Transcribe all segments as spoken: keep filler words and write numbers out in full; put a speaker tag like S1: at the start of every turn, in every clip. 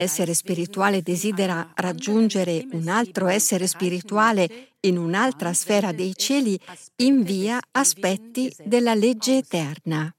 S1: L'essere spirituale desidera raggiungere un altro essere spirituale in un'altra sfera dei cieli, invia aspetti della legge eterna.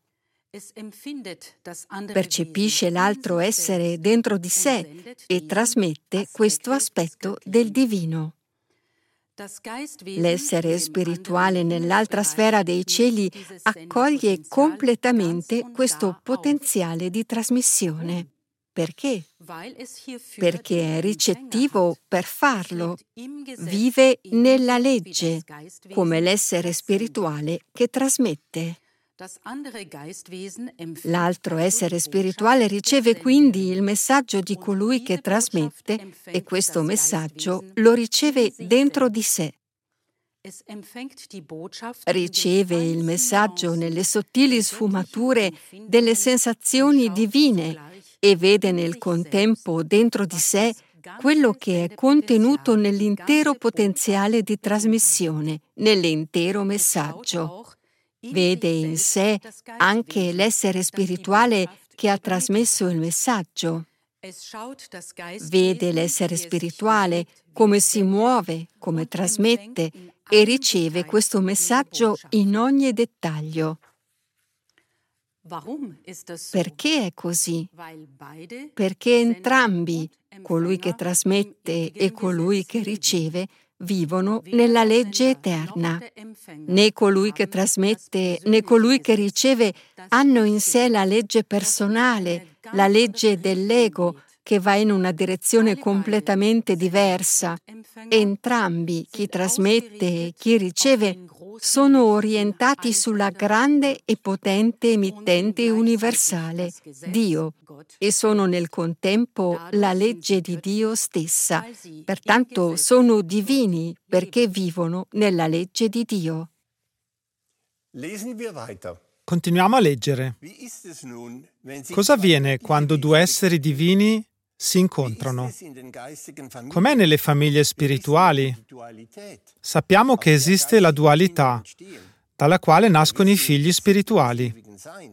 S1: Percepisce l'altro essere dentro di sé e trasmette questo aspetto del divino. L'essere spirituale nell'altra sfera dei cieli accoglie completamente questo potenziale di trasmissione. Perché? Perché è ricettivo per farlo. Vive nella legge, come l'essere spirituale che trasmette. L'altro essere spirituale riceve quindi il messaggio di colui che trasmette e questo messaggio lo riceve dentro di sé. Riceve il messaggio nelle sottili sfumature delle sensazioni divine e vede nel contempo dentro di sé quello che è contenuto nell'intero potenziale di trasmissione, nell'intero messaggio. Vede in sé anche l'essere spirituale che ha trasmesso il messaggio. Vede l'essere spirituale come si muove, come trasmette e riceve questo messaggio in ogni dettaglio. Perché è così? Perché entrambi, colui che trasmette e colui che riceve, vivono nella legge eterna. Né colui che trasmette né colui che riceve hanno in sé la legge personale, la legge dell'ego, che va in una direzione completamente diversa. Entrambi, chi trasmette e chi riceve, sono orientati sulla grande e potente emittente universale, Dio, e sono nel contempo la legge di Dio stessa. Pertanto sono divini perché vivono nella legge di Dio.
S2: Continuiamo a leggere. Cosa avviene quando due esseri divini si incontrano? Com'è nelle famiglie spirituali? Sappiamo che esiste la dualità, dalla quale nascono i figli spirituali.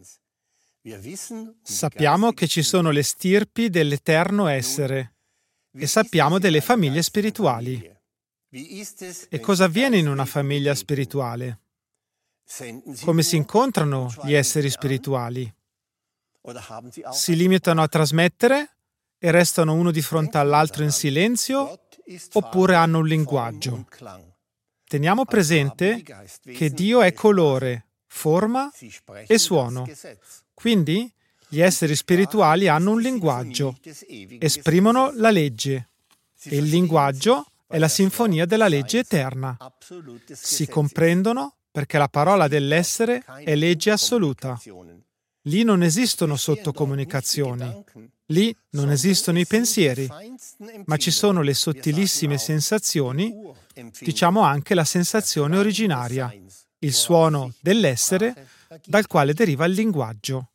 S2: Sappiamo che ci sono le stirpi dell'eterno essere e sappiamo delle famiglie spirituali. E cosa avviene in una famiglia spirituale? Come si incontrano gli esseri spirituali? Si limitano a trasmettere e restano uno di fronte all'altro in silenzio, oppure hanno un linguaggio? Teniamo presente che Dio è colore, forma e suono. Quindi gli esseri spirituali hanno un linguaggio, esprimono la legge, e il linguaggio è la sinfonia della legge eterna. Si comprendono perché la parola dell'essere è legge assoluta. Lì non esistono sottocomunicazioni, lì non esistono i pensieri, ma ci sono le sottilissime sensazioni, diciamo anche la sensazione originaria, il suono dell'essere dal quale deriva il linguaggio.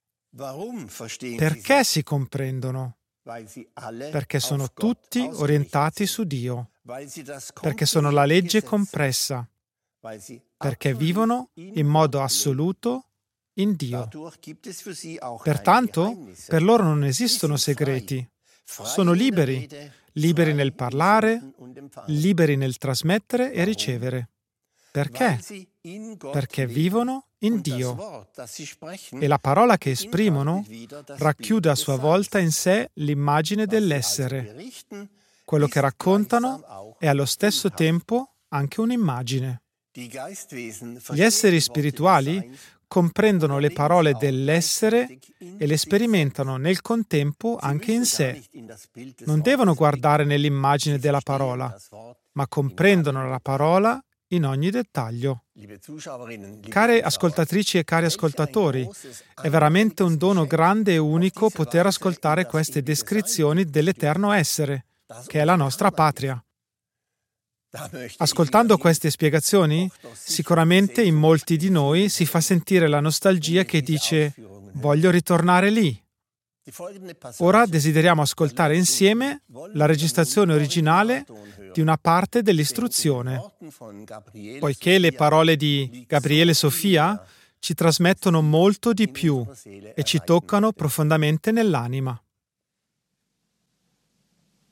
S2: Perché si comprendono? Perché sono tutti orientati su Dio, perché sono la legge compressa, perché vivono in modo assoluto in Dio. Pertanto, per loro non esistono segreti. Sono liberi, liberi nel parlare, liberi nel trasmettere e ricevere. Perché? Perché vivono in Dio. E la parola che esprimono racchiude a sua volta in sé l'immagine dell'essere. Quello che raccontano è allo stesso tempo anche un'immagine. Gli esseri spirituali comprendono le parole dell'essere e le sperimentano nel contempo anche in sé. Non devono guardare nell'immagine della parola, ma comprendono la parola in ogni dettaglio. Care ascoltatrici e cari ascoltatori, è veramente un dono grande e unico poter ascoltare queste descrizioni dell'eterno essere, che è la nostra patria. Ascoltando queste spiegazioni, sicuramente in molti di noi si fa sentire la nostalgia che dice «Voglio ritornare lì». Ora desideriamo ascoltare insieme la registrazione originale di una parte dell'istruzione, poiché le parole di Gabriele Sofia ci trasmettono molto di più e ci toccano profondamente nell'anima.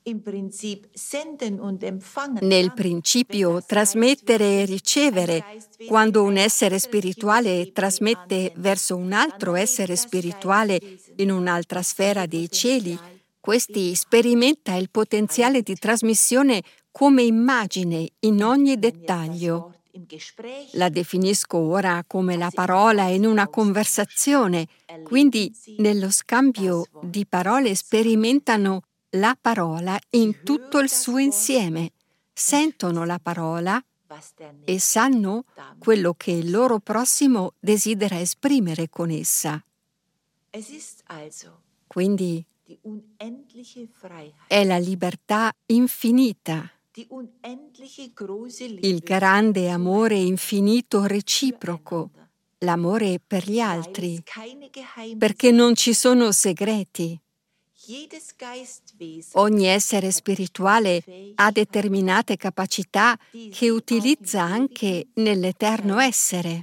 S1: Nel principio trasmettere e ricevere, quando un essere spirituale trasmette verso un altro essere spirituale in un'altra sfera dei cieli, questi sperimenta il potenziale di trasmissione come immagine in ogni dettaglio. La definisco ora come la parola in una conversazione, quindi nello scambio di parole sperimentano la parola in tutto il suo insieme, sentono la parola e sanno quello che il loro prossimo desidera esprimere con essa. Quindi è la libertà infinita, il grande amore infinito reciproco, l'amore per gli altri, perché non ci sono segreti. Ogni essere spirituale ha determinate capacità che utilizza anche nell'eterno essere.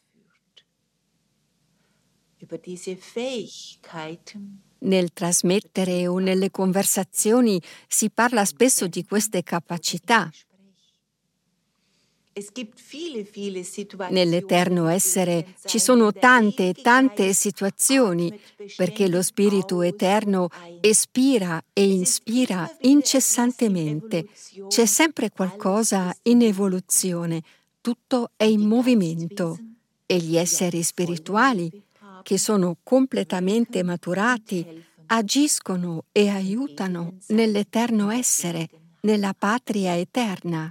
S1: Nel trasmettere o nelle conversazioni si parla spesso di queste capacità. Nell'eterno essere ci sono tante e tante situazioni, perché lo Spirito eterno espira e inspira incessantemente. C'è sempre qualcosa in evoluzione, tutto è in movimento. E gli esseri spirituali, che sono completamente maturati, agiscono e aiutano nell'eterno essere, nella patria eterna.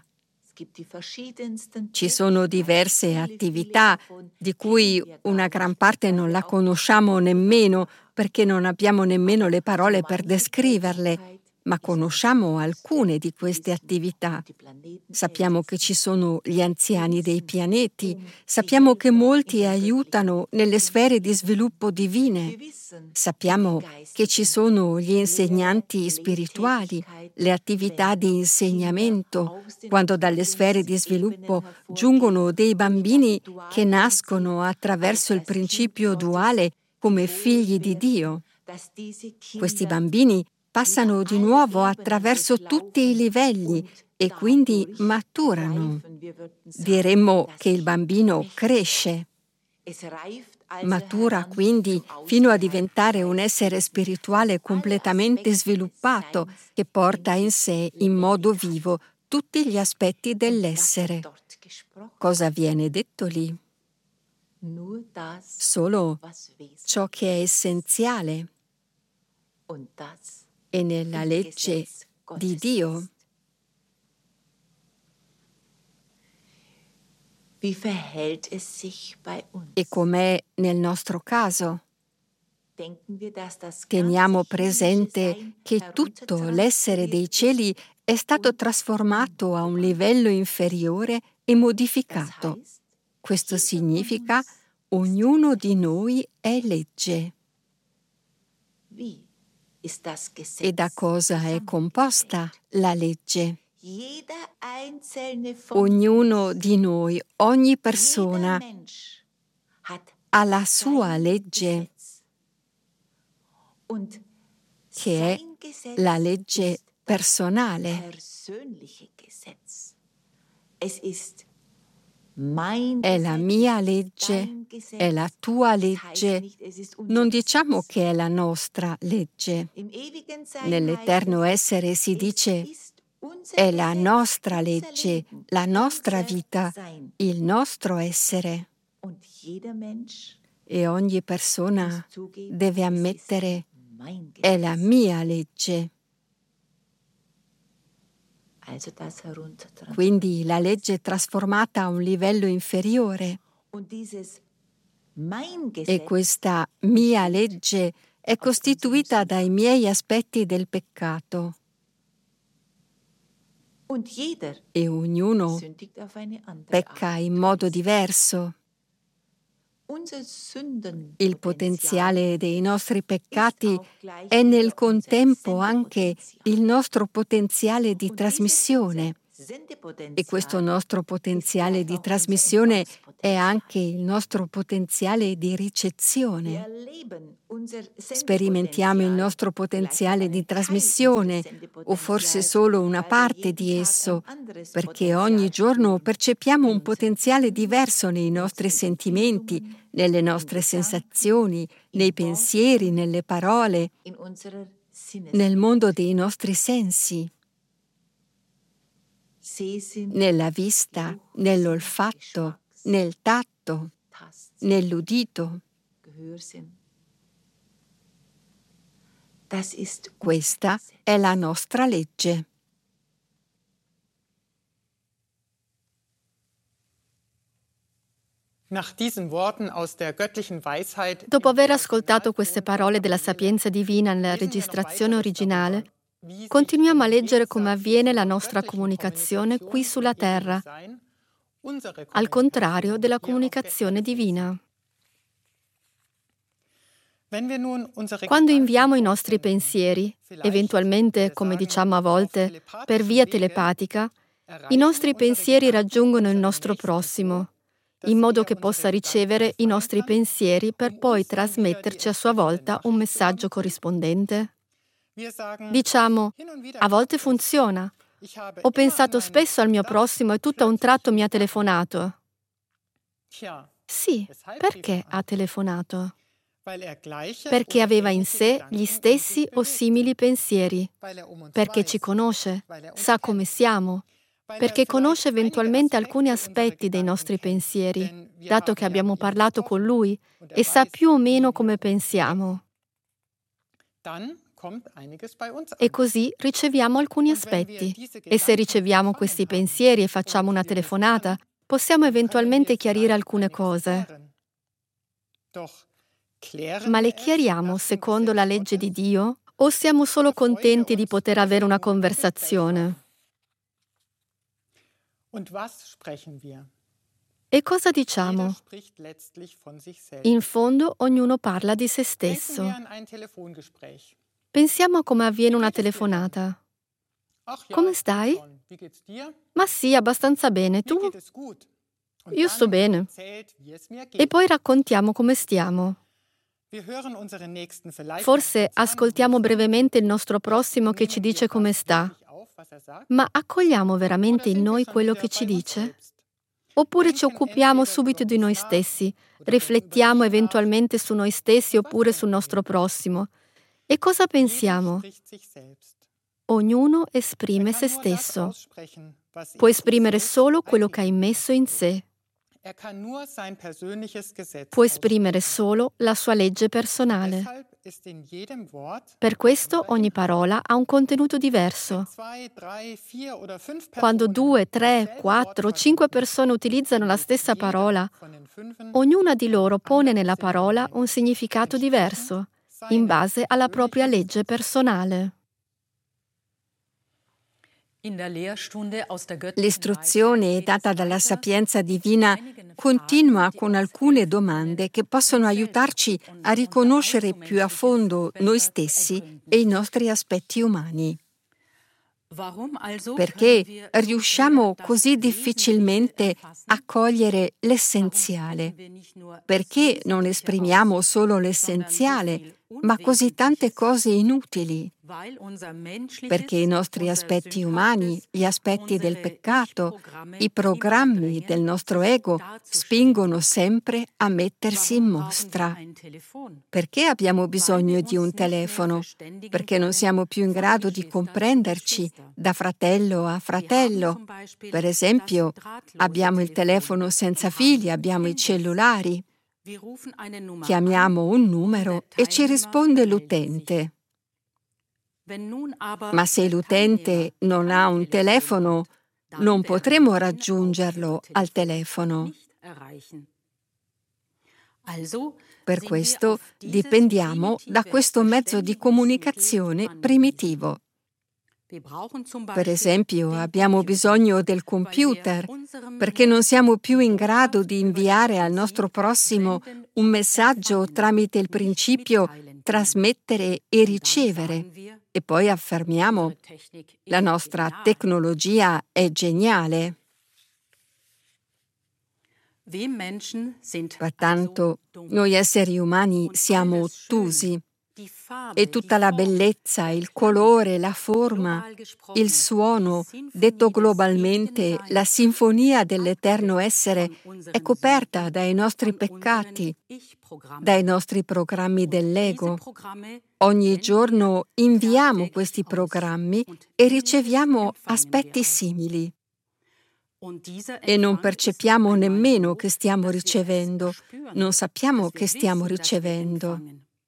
S1: Ci sono diverse attività, di cui una gran parte non la conosciamo nemmeno, perché non abbiamo nemmeno le parole per descriverle, ma conosciamo alcune di queste attività. Sappiamo che ci sono gli anziani dei pianeti, sappiamo che molti aiutano nelle sfere di sviluppo divine, sappiamo che ci sono gli insegnanti spirituali, le attività di insegnamento, quando dalle sfere di sviluppo giungono dei bambini che nascono attraverso il principio duale come figli di Dio. Questi bambini passano di nuovo attraverso tutti i livelli e quindi maturano. Diremmo che il bambino cresce. Matura quindi fino a diventare un essere spirituale completamente sviluppato che porta in sé in modo vivo tutti gli aspetti dell'essere. Cosa viene detto lì? Solo ciò che è essenziale e nella legge di Dio. E com'è nel nostro caso? Teniamo presente che tutto l'essere dei cieli è stato trasformato a un livello inferiore e modificato. Questo significa ognuno di noi è legge. E da cosa è composta la legge? Ognuno di noi, ogni persona, ha la sua legge, che è la legge personale. È la mia legge, è la tua legge. Non diciamo che è la nostra legge. Nell'eterno essere si dice è la nostra legge, la nostra vita, il nostro essere. E ogni persona deve ammettere è la mia legge. Quindi la legge è trasformata a un livello inferiore. E questa mia legge è costituita dai miei aspetti del peccato. E ognuno pecca in modo diverso. Il potenziale dei nostri peccati è nel contempo anche il nostro potenziale di trasmissione. E questo nostro potenziale di trasmissione è anche il nostro potenziale di ricezione. Sperimentiamo il nostro potenziale di trasmissione, o forse solo una parte di esso, perché ogni giorno percepiamo un potenziale diverso nei nostri sentimenti, nelle nostre sensazioni, nei pensieri, nelle parole, nel mondo dei nostri sensi, nella vista, nell'olfatto, nel tatto, nell'udito. Questa è la nostra legge.
S3: Dopo aver ascoltato queste parole della sapienza divina nella registrazione originale, continuiamo a leggere come avviene la nostra comunicazione qui sulla terra, al contrario della comunicazione divina. Quando inviamo i nostri pensieri, eventualmente, come diciamo a volte, per via telepatica, i nostri pensieri raggiungono il nostro prossimo, in modo che possa ricevere i nostri pensieri per poi trasmetterci a sua volta un messaggio corrispondente. Diciamo, a volte funziona. Ho pensato spesso al mio prossimo e tutto a un tratto mi ha telefonato. Sì, perché ha telefonato? Perché aveva in sé gli stessi o simili pensieri, perché ci conosce, sa come siamo, perché conosce eventualmente alcuni aspetti dei nostri pensieri, dato che abbiamo parlato con lui e sa più o meno come pensiamo. E così riceviamo alcuni aspetti. E se riceviamo questi pensieri e facciamo una telefonata, possiamo eventualmente chiarire alcune cose. Ma le chiariamo secondo la legge di Dio o siamo solo contenti di poter avere una conversazione? E cosa diciamo? In fondo ognuno parla di se stesso. Pensiamo a come avviene una telefonata. Come stai? Ma sì, abbastanza bene. Tu? Io sto bene. E poi raccontiamo come stiamo. Forse ascoltiamo brevemente il nostro prossimo che ci dice come sta, ma accogliamo veramente in noi quello che ci dice? Oppure ci occupiamo subito di noi stessi, riflettiamo eventualmente su noi stessi oppure sul nostro prossimo? E cosa pensiamo? Ognuno esprime se stesso. Può esprimere solo quello che ha immesso in sé. Può esprimere solo la sua legge personale. Per questo ogni parola ha un contenuto diverso. Quando due, tre, quattro, cinque persone utilizzano la stessa parola, ognuna di loro pone nella parola un significato diverso, in base alla propria legge personale.
S1: L'istruzione data dalla sapienza divina continua con alcune domande che possono aiutarci a riconoscere più a fondo noi stessi e i nostri aspetti umani. Perché riusciamo così difficilmente a cogliere l'essenziale? Perché non esprimiamo solo l'essenziale, ma così tante cose inutili? Perché i nostri aspetti umani, gli aspetti del peccato, i programmi del nostro ego spingono sempre a mettersi in mostra. Perché abbiamo bisogno di un telefono? Perché non siamo più in grado di comprenderci da fratello a fratello. Per esempio, abbiamo il telefono senza fili, abbiamo i cellulari. Chiamiamo un numero e ci risponde l'utente. Ma se l'utente non ha un telefono, non potremo raggiungerlo al telefono. Per questo dipendiamo da questo mezzo di comunicazione primitivo. Per esempio, abbiamo bisogno del computer perché non siamo più in grado di inviare al nostro prossimo un messaggio tramite il principio trasmettere e ricevere. E poi affermiamo: la nostra tecnologia è geniale. Pertanto, noi esseri umani siamo ottusi e tutta la bellezza, il colore, la forma, il suono, detto globalmente, la sinfonia dell'eterno essere è coperta dai nostri peccati, dai nostri programmi dell'ego. Ogni giorno inviamo questi programmi e riceviamo aspetti simili. E non percepiamo nemmeno che stiamo ricevendo, non sappiamo che stiamo ricevendo.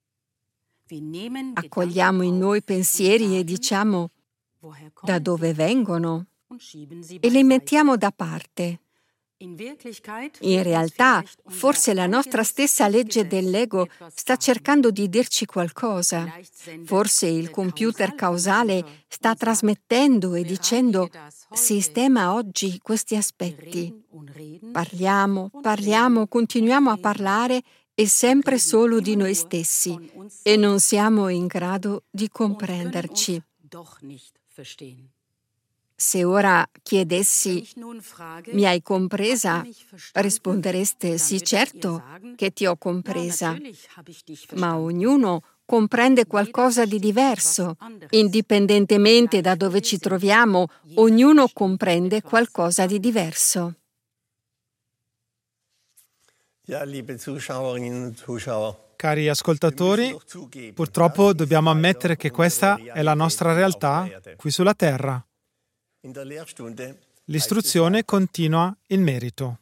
S1: Accogliamo in noi pensieri e diciamo da dove vengono e li mettiamo da parte. In realtà, forse la nostra stessa legge dell'ego sta cercando di dirci qualcosa. Forse il computer causale sta trasmettendo e dicendo sistema oggi questi aspetti. Parliamo, parliamo, continuiamo a parlare e sempre solo di noi stessi e non siamo in grado di comprenderci. Se ora chiedessi, mi hai compresa? Rispondereste, sì, certo che ti ho compresa. Ma ognuno comprende qualcosa di diverso. Indipendentemente da dove ci troviamo, ognuno comprende qualcosa di diverso.
S2: Cari ascoltatori, purtroppo dobbiamo ammettere che questa è la nostra realtà qui sulla Terra. L'istruzione continua il merito.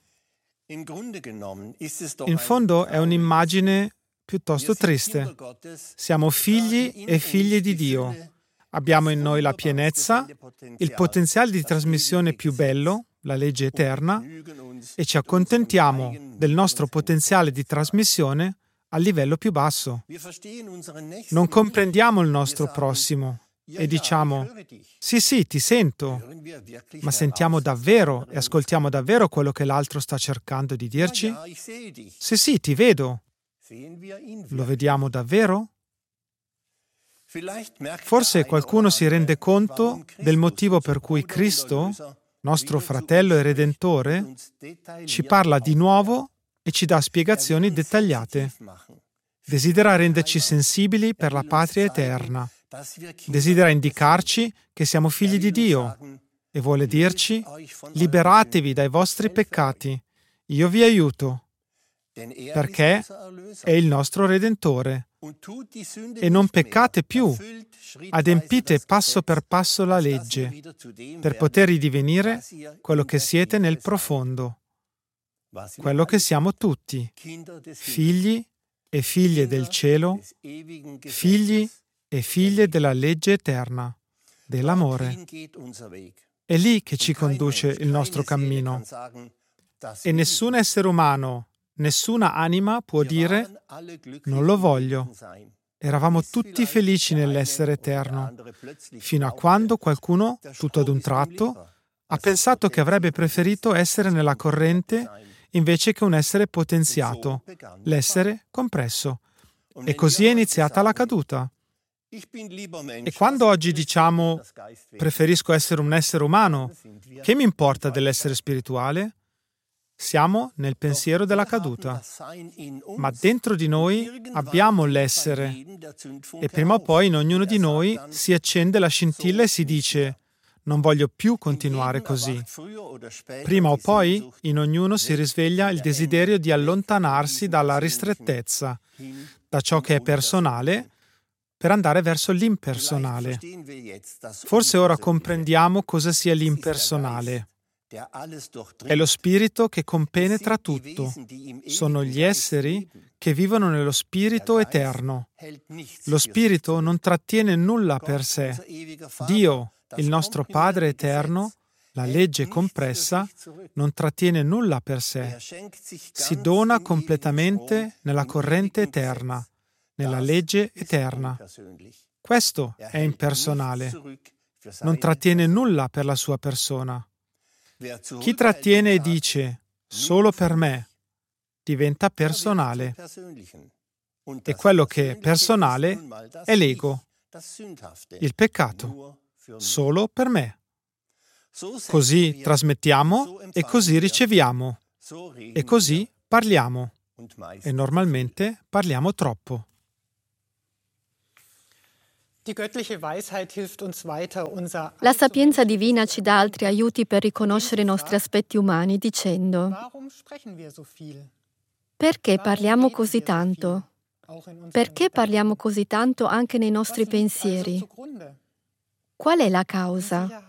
S2: In fondo è un'immagine piuttosto triste. Siamo figli e figlie di Dio. Abbiamo in noi la pienezza, il potenziale di trasmissione più bello, la legge eterna, e ci accontentiamo del nostro potenziale di trasmissione a livello più basso. Non comprendiamo il nostro prossimo e diciamo, sì, sì, ti sento, ma sentiamo davvero e ascoltiamo davvero quello che l'altro sta cercando di dirci? Sì, sì, ti vedo. Lo vediamo davvero? Forse qualcuno si rende conto del motivo per cui Cristo, nostro fratello e Redentore, ci parla di nuovo e ci dà spiegazioni dettagliate. Desidera renderci sensibili per la patria eterna. Desidera indicarci che siamo figli di Dio e vuole dirci: liberatevi dai vostri peccati, io vi aiuto, perché è il nostro Redentore. E non peccate più, adempite passo per passo la legge, per poter ridivenire quello che siete nel profondo, quello che siamo tutti, figli e figlie del cielo, figli e figlie della legge eterna, dell'amore. È lì che ci conduce il nostro cammino. E nessun essere umano, nessuna anima può dire non lo voglio. Eravamo tutti felici nell'essere eterno, fino a quando qualcuno, tutto ad un tratto, ha pensato che avrebbe preferito essere nella corrente invece che un essere potenziato, l'essere compresso. E così è iniziata la caduta. E quando oggi diciamo preferisco essere un essere umano, che mi importa dell'essere spirituale? Siamo nel pensiero della caduta. Ma dentro di noi abbiamo l'essere e prima o poi in ognuno di noi si accende la scintilla e si dice non voglio più continuare così. Prima o poi in ognuno si risveglia il desiderio di allontanarsi dalla ristrettezza, da ciò che è personale, per andare verso l'impersonale. Forse ora comprendiamo cosa sia l'impersonale. È lo spirito che compenetra tutto. Sono gli esseri che vivono nello spirito eterno. Lo spirito non trattiene nulla per sé. Dio, il nostro Padre eterno, la legge compressa, non trattiene nulla per sé. Si dona completamente nella corrente eterna, nella legge eterna. Questo è impersonale. Non trattiene nulla per la sua persona. Chi trattiene e dice solo per me diventa personale. E quello che è personale è l'ego, il peccato, solo per me. Così trasmettiamo e così riceviamo. E così parliamo. E normalmente parliamo troppo.
S3: La sapienza divina ci dà altri aiuti per riconoscere i nostri aspetti umani, dicendo: perché parliamo così tanto? Perché parliamo così tanto anche nei nostri pensieri? Qual è la causa?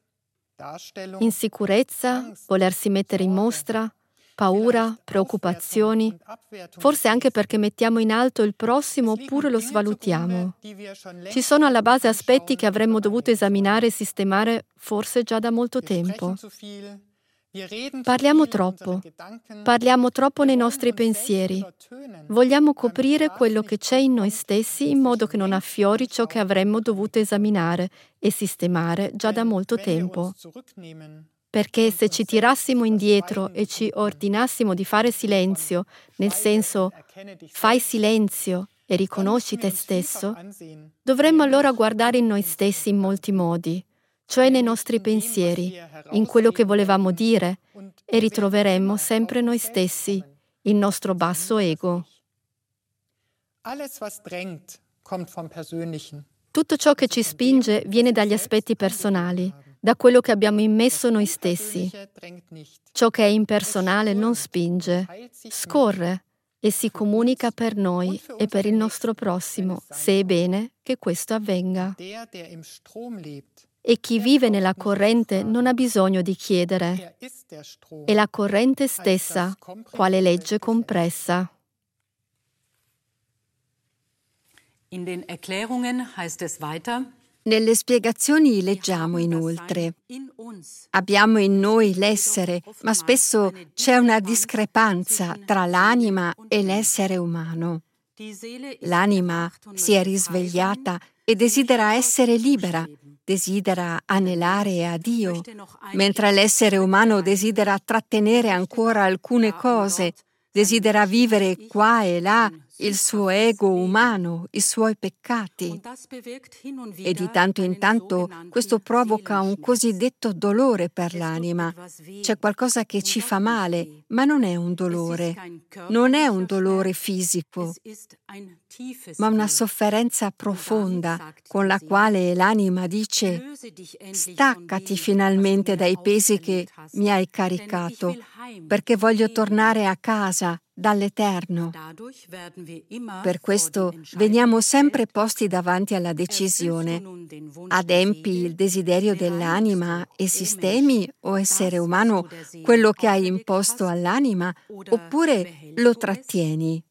S3: Insicurezza? Volersi mettere in mostra? Paura? Preoccupazioni? Forse anche perché mettiamo in alto il prossimo oppure lo svalutiamo. Ci sono alla base aspetti che avremmo dovuto esaminare e sistemare forse già da molto tempo. Parliamo troppo. Parliamo troppo nei nostri pensieri. Vogliamo coprire quello che c'è in noi stessi in modo che non affiori ciò che avremmo dovuto esaminare e sistemare già da molto tempo. Perché se ci tirassimo indietro e ci ordinassimo di fare silenzio, nel senso fai silenzio e riconosci te stesso, dovremmo allora guardare in noi stessi in molti modi, cioè nei nostri pensieri, in quello che volevamo dire, e ritroveremmo sempre noi stessi, il nostro basso ego. Tutto ciò che ci spinge viene dagli aspetti personali, da quello che abbiamo immesso noi stessi. Ciò che è impersonale non spinge, scorre e si comunica per noi e per il nostro prossimo, se è bene che questo avvenga. E chi vive nella corrente non ha bisogno di chiedere. È la corrente stessa, quale legge compressa.
S4: In den Erklärungen heißt es weiter:
S1: Nelle spiegazioni leggiamo inoltre: abbiamo in noi l'essere, ma spesso c'è una discrepanza tra l'anima e l'essere umano. L'anima si è risvegliata e desidera essere libera, desidera anelare a Dio, mentre l'essere umano desidera trattenere ancora alcune cose, desidera vivere qua e là il suo ego umano, i suoi peccati. E di tanto in tanto questo provoca un cosiddetto dolore per l'anima. C'è qualcosa che ci fa male, ma non è un dolore. Non è un dolore fisico, ma una sofferenza profonda con la quale l'anima dice: staccati finalmente dai pesi che mi hai caricato, perché voglio tornare a casa dall'Eterno. Per questo veniamo sempre posti davanti alla decisione: adempi il desiderio dell'anima e sistemi, o essere umano, quello che hai imposto all'anima, oppure lo trattieni.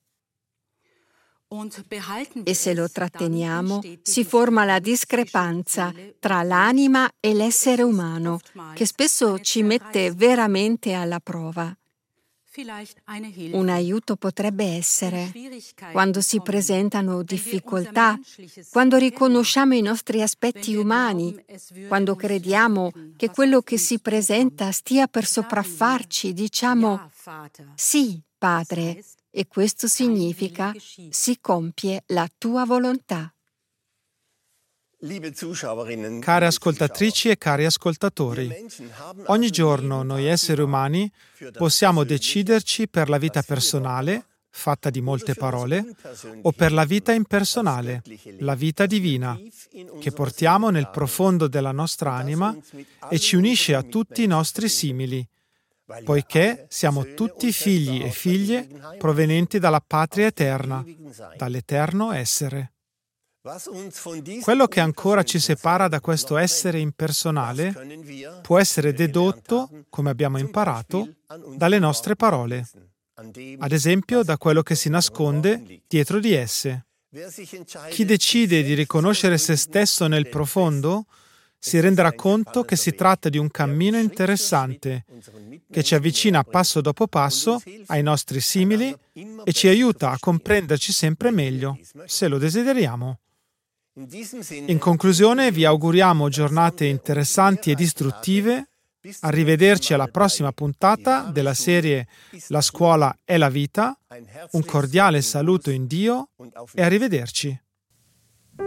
S1: E se lo tratteniamo, si forma la discrepanza tra l'anima e l'essere umano, che spesso ci mette veramente alla prova. Un aiuto potrebbe essere, quando si presentano difficoltà, quando riconosciamo i nostri aspetti umani, quando crediamo che quello che si presenta stia per sopraffarci, diciamo: sì, Padre, e questo significa: si compie la tua volontà.
S2: Care ascoltatrici e cari ascoltatori, ogni giorno noi esseri umani possiamo deciderci per la vita personale, fatta di molte parole, o per la vita impersonale, la vita divina, che portiamo nel profondo della nostra anima e ci unisce a tutti i nostri simili, poiché siamo tutti figli e figlie provenienti dalla patria eterna, dall'eterno essere. Quello che ancora ci separa da questo essere impersonale può essere dedotto, come abbiamo imparato, dalle nostre parole, ad esempio da quello che si nasconde dietro di esse. Chi decide di riconoscere se stesso nel profondo si renderà conto che si tratta di un cammino interessante, che ci avvicina passo dopo passo ai nostri simili e ci aiuta a comprenderci sempre meglio, se lo desideriamo. In conclusione, vi auguriamo giornate interessanti ed istruttive. Arrivederci alla prossima puntata della serie La scuola è la vita. Un cordiale saluto in Dio e arrivederci.